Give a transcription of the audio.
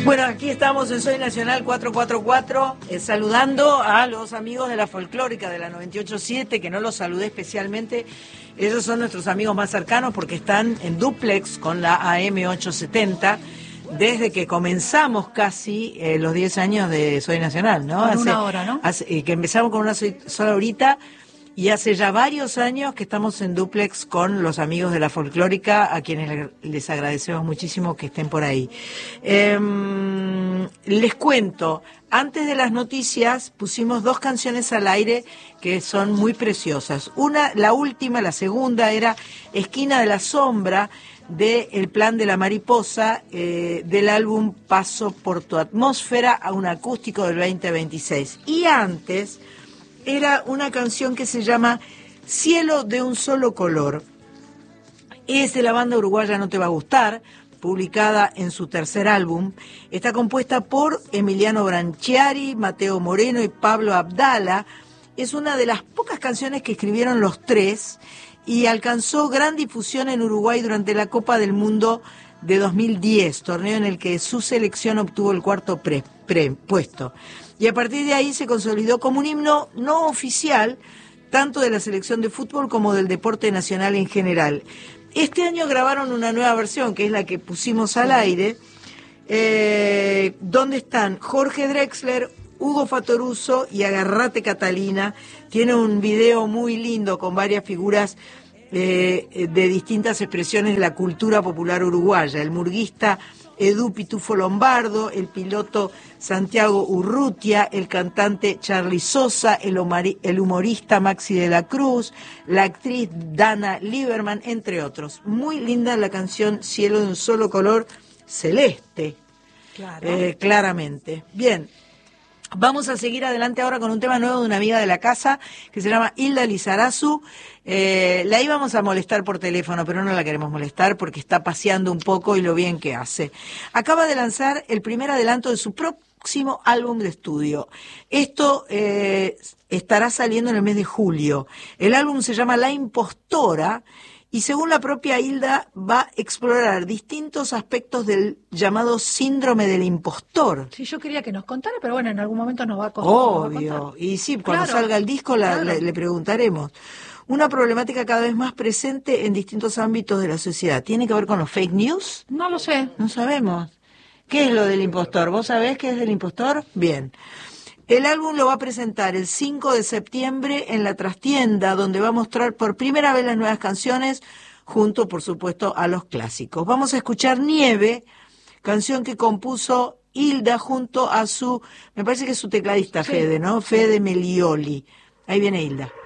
Bueno, aquí estamos en Soy Nacional 444, saludando a los amigos de la folclórica de la 98.7, que no los saludé especialmente. Ellos son nuestros amigos más cercanos porque están en dúplex con la AM 870 desde que comenzamos casi los 10 años de Soy Nacional, ¿no? Con una hora, ¿no? Que empezamos con una sola horita. Y hace ya varios años que estamos en dúplex con los amigos de la folclórica, a quienes les agradecemos muchísimo que estén por ahí. Les cuento, antes de las noticias pusimos 2 canciones al aire que son muy preciosas. Una, la última, la segunda, era Esquina de la Sombra, de El Plan de la Mariposa, del álbum Paso por tu Atmósfera, a un acústico del 2026. Y antes era una canción que se llama Cielo de un solo color. Es de la banda uruguaya No Te Va a Gustar, publicada en su tercer álbum. Está compuesta por Emiliano Branchiari, Mateo Moreno y Pablo Abdala. Es una de las pocas canciones que escribieron los tres y alcanzó gran difusión en Uruguay durante la Copa del Mundo de 2010, torneo en el que su selección obtuvo el cuarto puesto. Y a partir de ahí se consolidó como un himno no oficial, tanto de la selección de fútbol como del deporte nacional en general. Este año grabaron una nueva versión, que es la que pusimos al aire, donde están Jorge Drexler, Hugo Fatoruso y Agarrate Catalina. Tiene un video muy lindo con varias figuras de distintas expresiones de la cultura popular uruguaya. El murguista Edu Pitufo Lombardo, el piloto Santiago Urrutia, el cantante Charly Sosa, el humorista Maxi de la Cruz, la actriz Dana Lieberman, entre otros. Muy linda la canción Cielo de un solo color, celeste, claro. Claramente. Bien. Vamos a seguir adelante ahora con un tema nuevo de una amiga de la casa que se llama Hilda Lizarazu. La íbamos a molestar por teléfono, pero no la queremos molestar porque está paseando un poco y lo bien que hace. Acaba de lanzar el primer adelanto de su próximo álbum de estudio. Esto estará saliendo en el mes de julio. El álbum se llama La Impostora. Y según la propia Hilda, va a explorar distintos aspectos del llamado síndrome del impostor. Sí, yo quería que nos contara, pero bueno, en algún momento nos va a contar. Obvio, y sí, cuando salga el disco le preguntaremos. Una problemática cada vez más presente en distintos ámbitos de la sociedad. ¿Tiene que ver con los fake news? No lo sé. No sabemos. ¿Qué es lo del impostor? ¿Vos sabés qué es del impostor? Bien. El álbum lo va a presentar el 5 de septiembre en la Trastienda, donde va a mostrar por primera vez las nuevas canciones, junto, por supuesto, a los clásicos. Vamos a escuchar Nieve, canción que compuso Hilda junto a me parece que es su tecladista, sí. Fede, ¿no? Fede Melioli. Ahí viene Hilda.